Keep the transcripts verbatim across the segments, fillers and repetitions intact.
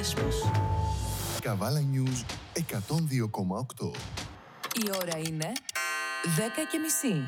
δεσμούς. Καβάλα News εκατόν δύο κόμμα οκτώ. Η ώρα είναι δέκα και μισή.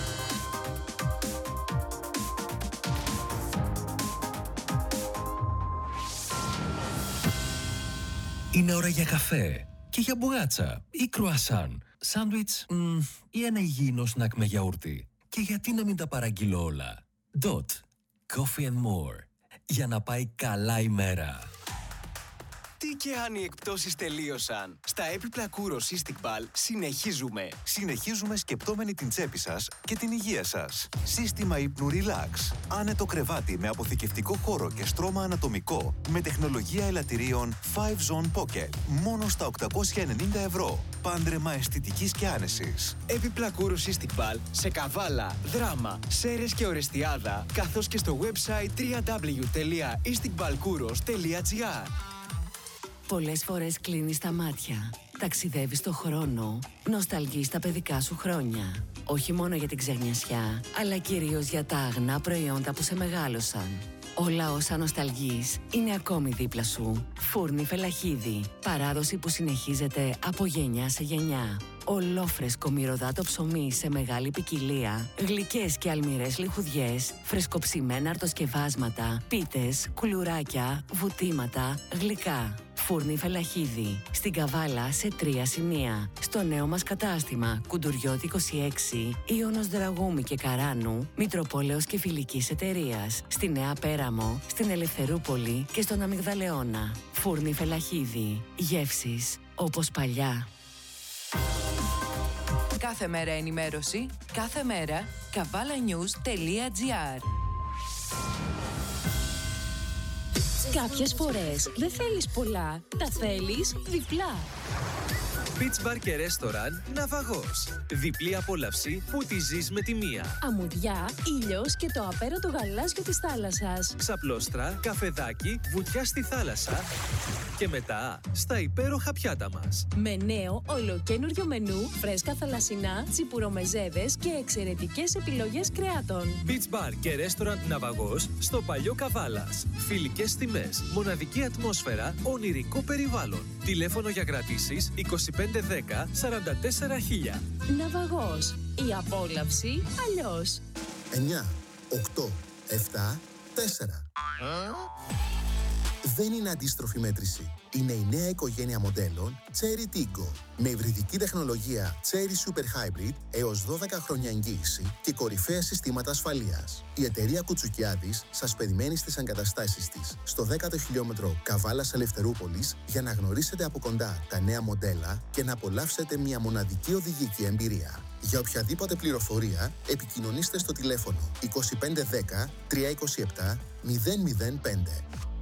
Είναι ώρα για καφέ και για μπουγάτσα ή κρουασάν, σάντουιτς μ, ή ένα υγιεινό σνακ με γιαούρτι. Και γιατί να μην τα παραγγείλω όλα. Dot. Coffee and more. Για να πάει καλά η μέρα. Τι και αν οι εκπτώσεις τελείωσαν. Στα έπιπλα Kouros Cystic-Ball συνεχίζουμε. Συνεχίζουμε σκεπτόμενοι την τσέπη σας και την υγεία σας. Σύστημα ύπνου Relax. Άνετο κρεβάτι με αποθηκευτικό χώρο και στρώμα ανατομικό. Με τεχνολογία ελαττηρίων φάιβ Zone Pocket. Μόνο στα οκτακόσια ενενήντα ευρώ. Πάντρεμα αισθητικής και άνεσης. Έπιπλα Kouros Cystic-Ball σε Καβάλα, Δράμα, Σέρρες και Ορεστιάδα, καθώς και στο website double-u double-u double-u τελεία isticballkouros τελεία gr. Πολλές φορές κλείνεις τα μάτια, ταξιδεύεις στο χρόνο, νοσταλγείς τα παιδικά σου χρόνια. Όχι μόνο για την ξεγνιασιά, αλλά κυρίως για τα αγνά προϊόντα που σε μεγάλωσαν. Όλα όσα νοσταλγείς είναι ακόμη δίπλα σου. Φούρνη Φελαχίδη. Παράδοση που συνεχίζεται από γενιά σε γενιά. Ολόφρεσκο μυρωδάτο ψωμί σε μεγάλη ποικιλία. Γλυκές και αλμυρές λιχουδιές. Φρεσκοψημένα αρτοσκευάσματα. Πίτες, κουλουράκια, βουτήματα, γλυκά. Φούρνη Φελαχίδη. Στην Καβάλα σε τρία σημεία. Στο νέο μας κατάστημα Κουντουριώτη είκοσι έξι, Ιώνος Δραγούμη και Καράνου, Μητροπόλεως και Φιλικής Εταιρείας. Στη Νέα Πέραμο, στην Ελευθερούπολη και στον Αμυγδαλεώνα. Φούρνη Φελαχίδη. Γεύσεις όπως παλιά. Κάθε μέρα ενημέρωση, κάθε μέρα καβάλα-news τελεία gr. Κάποιες φορές δεν θέλεις πολλά, τα θέλεις διπλά. Beach Bar και Restaurant Ναυαγός. Διπλή απόλαυση που τη ζεις με τη μία. Αμμουδιά, ήλιος και το απέραντο γαλάζιο της θάλασσας. Ξαπλώστρα, καφεδάκι, βουτιά στη θάλασσα. Και μετά στα υπέροχα πιάτα μας. Με νέο ολοκένουργιο μενού, φρέσκα θαλασσινά, τσιπουρομεζέδες και εξαιρετικές επιλογές κρεάτων. Beach Bar και Restaurant Ναυαγός στο παλιό Καβάλας. Φιλικές τιμές, μοναδική ατμόσφαιρα, ονειρικό περιβάλλον. Τηλέφωνο για κρατήσεις είκοσι πέντε δέκα σαράντα τέσσερα χίλια. Ναυαγός. Η απόλαυση αλλιώς. εννιά, οκτώ, επτά, τέσσερα. Δεν είναι αντίστροφη μέτρηση. Είναι η νέα οικογένεια μοντέλων Chery Tiggo. Με υβριδική τεχνολογία Chery Super Hybrid έως δώδεκα χρόνια εγγύηση και κορυφαία συστήματα ασφαλείας. Η εταιρεία Κουτσουκιάδης σας περιμένει στις εγκαταστάσεις της στο δέκατο χιλιόμετρο Καβάλας Ελευθερούπολης για να γνωρίσετε από κοντά τα νέα μοντέλα και να απολαύσετε μια μοναδική οδηγική εμπειρία. Για οποιαδήποτε πληροφορία, επικοινωνήστε στο τηλέφωνο είκοσι πέντε δέκα τριακόσια είκοσι επτά μηδέν μηδέν πέντε.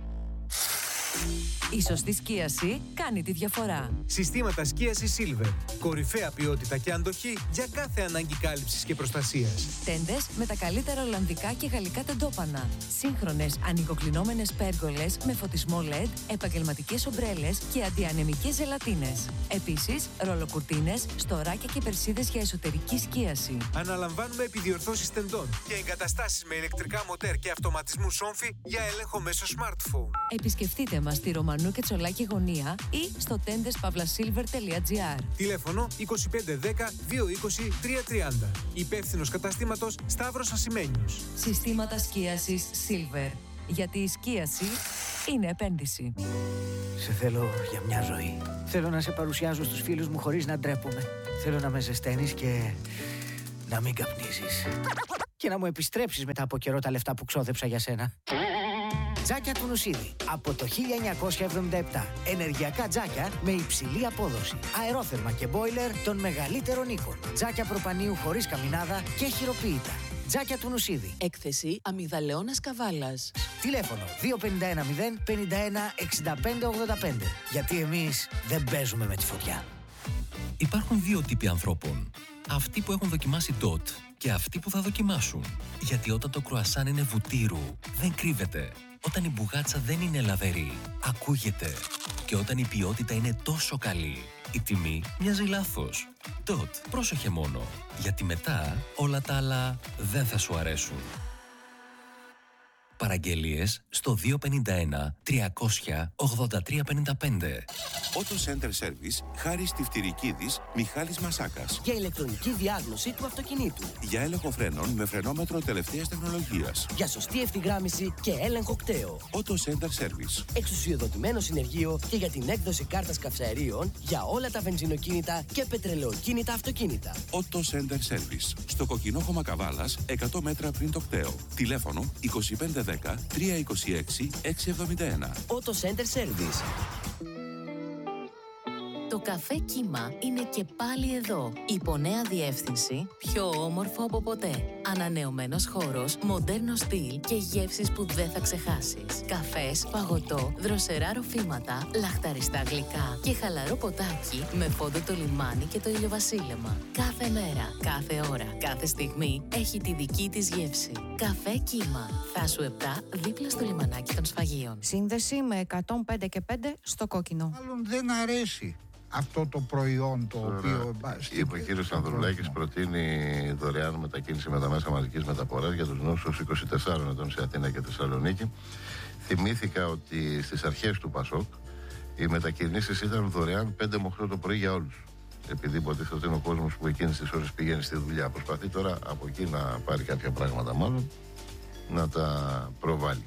Η σωστή σκίαση κάνει τη διαφορά. Συστήματα σκίασης Silver. Κορυφαία ποιότητα και αντοχή για κάθε ανάγκη κάλυψης και προστασίας. Τέντες με τα καλύτερα ολλανδικά και γαλλικά τεντόπανα. Σύγχρονες ανοικοκλεινόμενες πέργολες με φωτισμό ελ ι ντι, επαγγελματικές ομπρέλες και αντιανεμικές ζελατίνες. Επίσης, ρολοκουρτίνες, στοράκια και περσίδες για εσωτερική σκίαση. Αναλαμβάνουμε επιδιορθώσεις τεντών και εγκαταστάσεις με ηλεκτρικά μοτέρ και αυτοματισμού σόμφι για έλεγχο μέσω smartphone. Επισκεφτείτε μας στη Ρωμανού και Τσολάκη γωνία ή στο τέντες παύλα σίλβερ τελεία gr. Τηλέφωνο είκοσι πέντε δέκα διακόσια είκοσι τριακόσια τριάντα. Υπεύθυνος καταστήματος Σταύρος Ασημένιος. Συστήματα σκίασης Silver. Γιατί η σκίαση είναι επένδυση. Σε θέλω για μια ζωή. Θέλω να σε παρουσιάζω στους φίλους μου χωρίς να ντρέπομαι. Θέλω να με ζεσταίνεις και να μην καπνίζεις. Και να μου επιστρέψεις μετά από καιρό τα λεφτά που ξόδεψα για σένα. Τζάκια του Νουσίδη. Από το χίλια εννιακόσια εβδομήντα επτά. Ενεργειακά τζάκια με υψηλή απόδοση. Αερόθερμα και μπόιλερ των μεγαλύτερων οίκων. Τζάκια προπανίου χωρίς καμινάδα και χειροποίητα. Τζάκια του Νουσίδη. Έκθεση Αμυγδαλεώνας Καβάλας. Τηλέφωνο δύο πέντε ένα μηδέν πενήντα ένα εξήντα πέντε ογδόντα πέντε. Γιατί εμείς δεν παίζουμε με τη φωτιά. Υπάρχουν δύο τύποι ανθρώπων. Αυτοί που έχουν δοκιμάσει ντοτ και αυτοί που θα δοκιμάσουν. Γιατί όταν το κρουασάν είναι βουτύρου, δεν κρύβεται. Όταν η μπουγάτσα δεν είναι λαβερή, ακούγεται. Και όταν η ποιότητα είναι τόσο καλή, η τιμή μοιάζει λάθος. Ντοτ, πρόσεχε μόνο. Γιατί μετά όλα τα άλλα δεν θα σου αρέσουν. Παραγγελίες στο δύο πέντε ένα τριακόσια ογδόντα τρία πενήντα πέντε. Auto Center Service, Χάρης Τιφτυρικίδης, Μιχάλης Μασάκας. Για ηλεκτρονική διάγνωση του αυτοκινήτου. Για έλεγχο φρένων με φρενόμετρο τελευταίας τεχνολογίας. Για σωστή ευθυγράμμιση και έλεγχο κταίου. Auto Center Service. Εξουσιοδοτημένο συνεργείο και για την έκδοση κάρτας καυσαερίων για όλα τα βενζινοκίνητα και πετρελαιοκίνητα αυτοκίνητα. Auto Center Service. Στο Κοκκινόχωμα Καβάλας, εκατό μέτρα πριν το κταίο. Τηλέφωνο είκοσι πέντε δέκα τριακόσια είκοσι έξι εξακόσια εβδομήντα ένα. Auto Center Service. Το καφέ Κύμα είναι και πάλι εδώ. Υπό νέα διεύθυνση, πιο όμορφο από ποτέ. Ανανεωμένος χώρος, μοντέρνο στυλ και γεύσεις που δεν θα ξεχάσεις. Καφές, παγωτό, δροσερά ροφήματα, λαχταριστά γλυκά και χαλαρό ποτάκι με φόντο το λιμάνι και το ηλιοβασίλεμα. Κάθε μέρα, κάθε ώρα, κάθε στιγμή έχει τη δική της γεύση. Καφέ Κύμα. Θάσου επτά, δίπλα στο λιμανάκι των Σφαγείων. Σύνδεση με εκατόν πέντε και πέντε στο κόκκινο. Μάλλον δεν αρέσει αυτό το προϊόν το Τώρα, οποίο... είπε ο κύριος Ανδρουλάκης, προτείνει δωρεάν μετακίνηση με τα μέσα μαζικής μεταφοράς για τους νέους είκοσι τεσσάρων ετών σε Αθήνα και Θεσσαλονίκη. Θυμήθηκα ότι στις αρχές του Πασόκ οι μετακινήσεις ήταν δωρεάν πέντε με οκτώ το πρωί για όλους. Επειδή υποτίθεται είναι ο κόσμος που εκείνες τις ώρες πηγαίνει στη δουλειά. Προσπαθεί τώρα από εκεί να πάρει κάποια πράγματα μάλλον, να τα προβάλλει.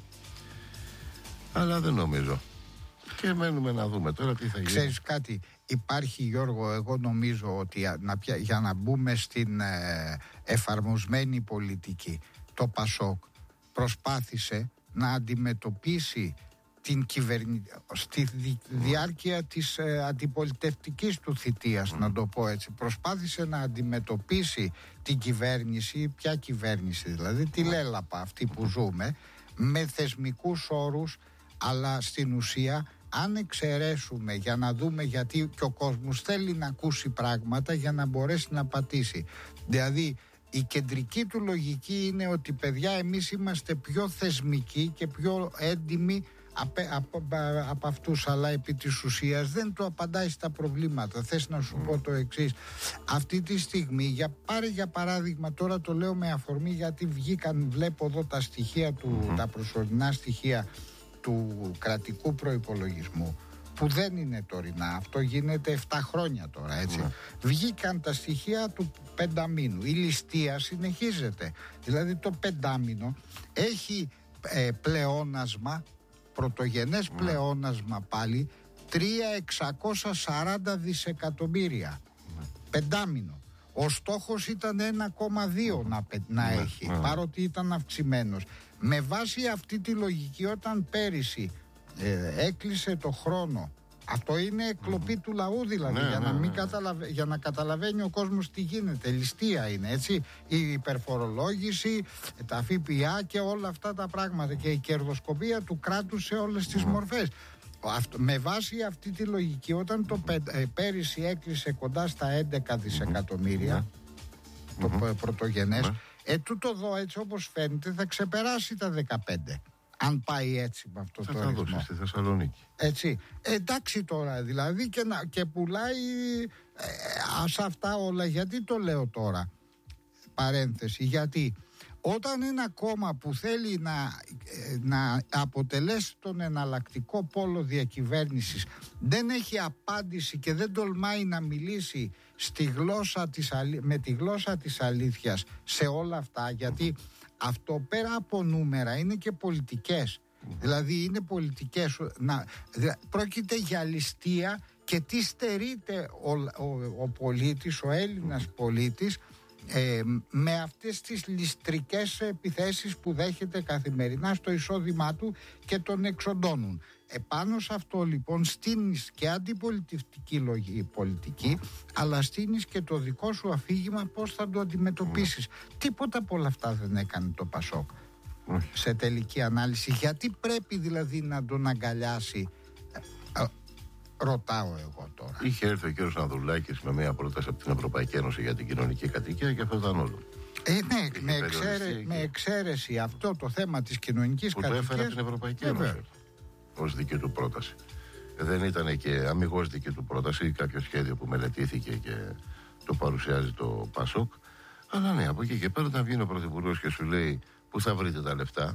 Αλλά δεν νομίζω. Και μένουμε να δούμε τώρα τι θα γίνει. Ξέρεις κάτι, υπάρχει, Γιώργο, εγώ νομίζω ότι για να, για να μπούμε στην ε, εφαρμοσμένη πολιτική, το Πασόκ προσπάθησε να αντιμετωπίσει την κυβερνη... στη δι... διάρκεια της ε, αντιπολιτευτικής του θητείας, mm. να το πω έτσι. Προσπάθησε να αντιμετωπίσει την κυβέρνηση, ποια κυβέρνηση δηλαδή, τη λέλαπα αυτή που ζούμε, με θεσμικούς όρους, αλλά στην ουσία αν εξαιρέσουμε για να δούμε, γιατί και ο κόσμος θέλει να ακούσει πράγματα για να μπορέσει να πατήσει. Δηλαδή η κεντρική του λογική είναι ότι παιδιά εμείς είμαστε πιο θεσμικοί και πιο έντιμοι από, από, από αυτούς, αλλά επί της ουσίας δεν του απαντάει στα προβλήματα. Θες να σου πω το εξής, αυτή τη στιγμή, για, πάρε για παράδειγμα, τώρα το λέω με αφορμή γιατί βγήκαν, βλέπω εδώ τα στοιχεία του, mm-hmm. τα προσωρινά στοιχεία του κρατικού προϋπολογισμού, που δεν είναι τωρινά, αυτό γίνεται επτά χρόνια τώρα, έτσι. Mm. Βγήκαν τα στοιχεία του πενταμήνου, η ληστεία συνεχίζεται, δηλαδή το πεντάμηνο έχει ε, πλεόνασμα, πρωτογενές mm. πλεόνασμα πάλι, τρία χιλιάδες εξακόσια σαράντα δισεκατομμύρια, mm. πεντάμηνο. Ο στόχος ήταν ένα κόμμα δύο mm. να, να mm. έχει, mm. παρότι ήταν αυξημένος. Με βάση αυτή τη λογική, όταν πέρυσι ε, έκλεισε το χρόνο, αυτό είναι εκλοπή mm. του λαού δηλαδή, ναι, για, να μην καταλαβα... για να καταλαβαίνει ο κόσμος τι γίνεται, ληστεία είναι, έτσι, η υπερφορολόγηση, τα ΦΠΑ και όλα αυτά τα πράγματα και η κερδοσκοπία του κράτους σε όλες τις mm. μορφές. Αυτό, με βάση αυτή τη λογική, όταν το πε, ε, πέρυσι έκλεισε κοντά στα έντεκα δισεκατομμύρια mm-hmm. το mm-hmm. πρωτογενές, mm-hmm. ε, τούτο εδώ έτσι όπως φαίνεται θα ξεπεράσει τα δεκαπέντε, αν πάει έτσι με αυτό θα το ρυθμό. Θα ρυθμό. δώσει στη Θεσσαλονίκη. Έτσι, ε, εντάξει τώρα δηλαδή, και, να, και πουλάει ε, σε αυτά όλα. Γιατί το λέω τώρα, παρένθεση, γιατί όταν ένα κόμμα που θέλει να, να αποτελέσει τον εναλλακτικό πόλο διακυβέρνησης δεν έχει απάντηση και δεν τολμάει να μιλήσει στη γλώσσα της, με τη γλώσσα της αλήθειας σε όλα αυτά, γιατί αυτό πέρα από νούμερα είναι και πολιτικές. Δηλαδή είναι πολιτικές, να, πρόκειται για ληστεία και τι στερείται ο, ο, ο πολίτης, ο Έλληνας πολίτης, Ε, με αυτές τις ληστρικές επιθέσεις που δέχεται καθημερινά στο εισόδημά του και τον εξοντώνουν. Επάνω σε αυτό λοιπόν στείνεις και αντιπολιτευτική λογική πολιτική, αλλά στείνεις και το δικό σου αφήγημα πώς θα το αντιμετωπίσεις. Mm. Τίποτα από όλα αυτά δεν έκανε το Πασόκ mm. σε τελική ανάλυση. Γιατί πρέπει δηλαδή να τον αγκαλιάσει, ρωτάω εγώ τώρα. Είχε έρθει ο κύριος Ανδρουλάκης με μια πρόταση από την Ευρωπαϊκή Ένωση για την κοινωνική κατοικία και αυτό ήταν όλο. Ε, ναι, με, εξαίρε, και... με εξαίρεση αυτό το θέμα της κοινωνικής που κατοικίας. Που το έφερε την Ευρωπαϊκή Ένωση ως δική του πρόταση. Δεν ήταν και αμιγώς δική του πρόταση ή κάποιο σχέδιο που μελετήθηκε και το παρουσιάζει το Πασόκ. Αλλά ναι, από εκεί και πέρα, όταν βγαίνει ο Πρωθυπουργός και σου λέει πού θα βρείτε τα λεφτά,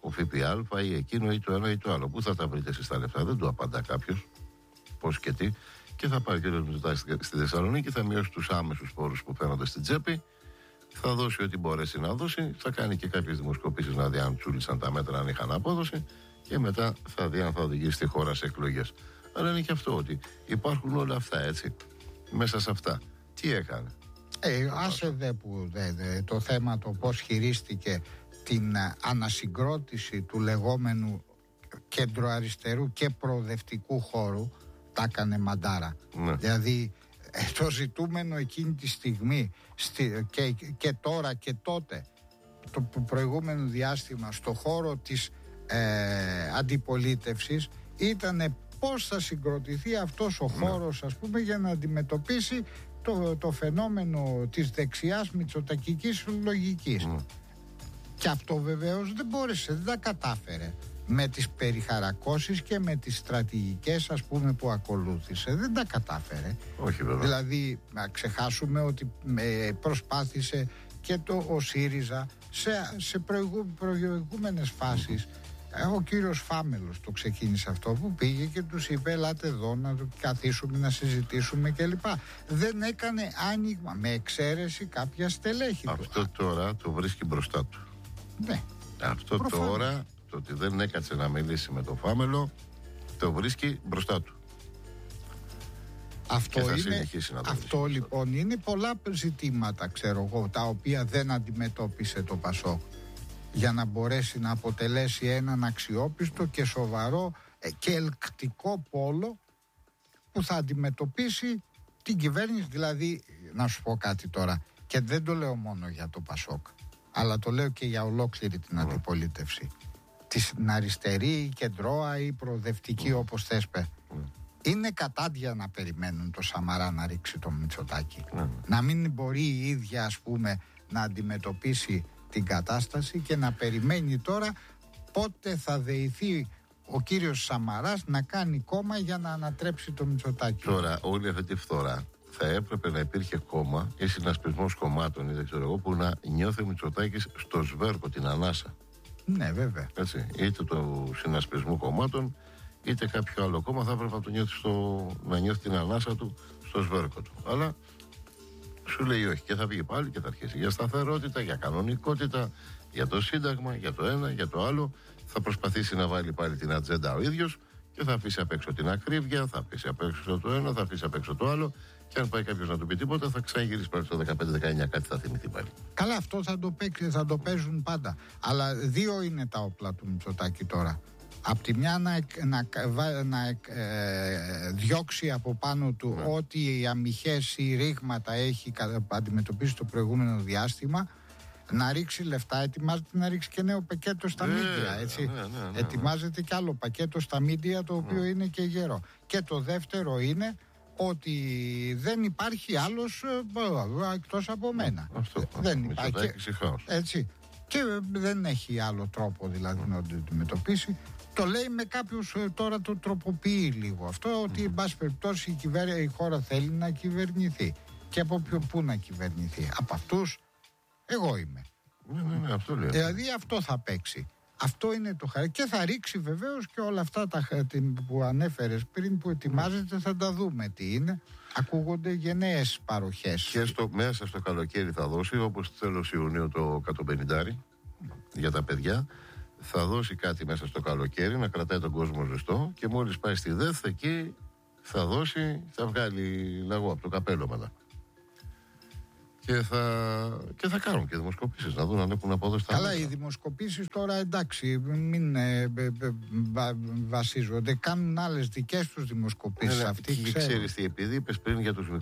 ο ΦΠΑ ή εκείνο ή το ένα ή το άλλο. Πού θα τα βρείτε εσείς τα λεφτά, δεν του απαντά κάποιος. Πώς και τι. Και θα πάρει ο κ. Μητσοτάκης στη Θεσσαλονίκη, θα μειώσει τους άμεσους πόρους που φαίνονται στην τσέπη, θα δώσει ό,τι μπορέσει να δώσει, θα κάνει και κάποιες δημοσκοπήσεις να δει αν τσούλησαν τα μέτρα, αν είχαν απόδοση, και μετά θα δει αν θα οδηγήσει τη χώρα σε εκλογές. Αλλά είναι και αυτό, ότι υπάρχουν όλα αυτά, έτσι. Μέσα σε αυτά. Τι έκανε. Ε, άσε δε που δε, δε, το θέμα το πώς χειρίστηκε την α, ανασυγκρότηση του λεγόμενου κεντροαριστερού και προοδευτικού χώρου, τα έκανε μαντάρα. Ναι. Δηλαδή ε, το ζητούμενο εκείνη τη στιγμή στη, και, και τώρα και τότε, το προηγούμενο διάστημα, στο χώρο της ε, αντιπολίτευσης ήταν πώς θα συγκροτηθεί αυτός ο ναι. χώρος, ας πούμε, για να αντιμετωπίσει το, το φαινόμενο της δεξιάς μητσοτακικής λογικής. Mm. Και αυτό βεβαίως δεν μπόρεσε, δεν τα κατάφερε με τις περιχαρακώσεις και με τις στρατηγικές, ας πούμε, που ακολούθησε. Δεν τα κατάφερε. Όχι βέβαια. Δηλαδή να ξεχάσουμε ότι ε, προσπάθησε και το ο ΣΥΡΙΖΑ σε, σε προηγου, προηγούμενες φάσεις. Mm. Ο κύριος Φάμελος το ξεκίνησε αυτό, που πήγε και τους είπε ελάτε εδώ να καθίσουμε να συζητήσουμε κλπ. Δεν έκανε άνοιγμα, με εξαίρεση κάποια στελέχη του. Αυτό τώρα το βρίσκει μπροστά του. Ναι. Αυτό προφανώς. Τώρα, το ότι δεν έκατσε να μιλήσει με τον Φάμελο, το βρίσκει μπροστά του. Αυτό, είναι, αυτό λοιπόν είναι πολλά ζητήματα, ξέρω εγώ, τα οποία δεν αντιμετώπισε το ΠΑΣΟΚ για να μπορέσει να αποτελέσει έναν αξιόπιστο και σοβαρό και ελκτικό πόλο που θα αντιμετωπίσει την κυβέρνηση. Δηλαδή, να σου πω κάτι τώρα, και δεν το λέω μόνο για το ΠΑΣΟΚ, αλλά το λέω και για ολόκληρη την mm. αντιπολίτευση. Την αριστερή, κεντρώα ή προοδευτική, mm. όπως θες πε. Mm. Είναι κατάντια να περιμένουν το Σαμαρά να ρίξει το Μητσοτάκη. Mm. Να μην μπορεί η ίδια, ας πούμε, να αντιμετωπίσει την κατάσταση και να περιμένει τώρα πότε θα δεηθεί ο κύριος Σαμαράς να κάνει κόμμα για να ανατρέψει το Μητσοτάκη. Τώρα όλη αυτή τη φθορά θα έπρεπε να υπήρχε κόμμα ή συνασπισμός κομμάτων ή δεν ξέρω εγώ, που να νιώθει ο Μητσοτάκης στο σβέρκο, την ανάσα. Ναι, βέβαια. Έτσι, είτε του συνασπισμού κομμάτων είτε κάποιο άλλο κόμμα θα έπρεπε να, το νιώθει στο, να νιώθει την ανάσα του στο σβέρκο του. Αλλά σου λέει όχι και θα βγει πάλι και θα αρχίσει για σταθερότητα, για κανονικότητα, για το Σύνταγμα, για το ένα, για το άλλο. Θα προσπαθήσει να βάλει πάλι την ατζέντα ο ίδιος και θα αφήσει απ' έξω την ακρίβεια, θα αφήσει απ' έξω το ένα, θα αφήσει απ' έξω το άλλο. Και αν πάει κάποιος να του πει τίποτα, θα ξαναγυρίσει πάλι στο δεκαπέντε δεκαεννιά, κάτι θα θυμηθεί πάλι. Καλά, αυτό θα το, παίξει, θα το παίζουν πάντα. Αλλά δύο είναι τα όπλα του Μητσοτάκη τώρα. Απ' τη μια να, να, να ε, διώξει από πάνω του ναι. ό,τι οι αμυχές ή ρήγματα έχει αντιμετωπίσει το προηγούμενο διάστημα, να ρίξει λεφτά, ετοιμάζεται να ρίξει και νέο πακέτο στα ναι, μίντια, έτσι. Ναι, ναι, ναι, ναι. Ετοιμάζεται και άλλο πακέτο στα μίντια, το οποίο ναι. είναι και γερό. Και το δεύτερο είναι ότι δεν υπάρχει άλλος εκτός από μένα. Αυτό, δεν υπάρχει. Έτσι. Και δεν έχει άλλο τρόπο δηλαδή να το αντιμετωπίσει. Το λέει με κάποιους, τώρα το τροποποιεί λίγο αυτό, ότι εν πάση περιπτώσει η, κυβέρ... η χώρα θέλει να κυβερνηθεί. Και από ποιον πού να κυβερνηθεί. Από αυτούς εγώ είμαι. Ναι, ναι, ναι, αυτό λέω. Δηλαδή αυτό θα παίξει. Αυτό είναι το χαρακτήρα. Και θα ρίξει βεβαίως και όλα αυτά τα που ανέφερες πριν, που ετοιμάζεται, θα τα δούμε τι είναι. Ακούγονται γενναίες παροχές. Και στο, μέσα στο καλοκαίρι θα δώσει, όπως τέλος Ιουνίου, το εκατόν πενήντα για τα παιδιά. Θα δώσει κάτι μέσα στο καλοκαίρι να κρατάει τον κόσμο ζεστό και μόλις πάει στη ΔΕΘ εκεί θα δώσει, θα βγάλει λαγό από το καπέλο μετά. Και θα, και θα κάνουν και δημοσκοπήσεις να δουν αν έχουν απόδοση. Καλά, οι δημοσκοπήσεις τώρα εντάξει, μην ε, ε, ε, βα, βασίζονται. Κάνουν άλλες δικές τους δημοσκοπήσεις. Ναι, αυτοί ξέρεις τι, επειδή είπες πριν για τους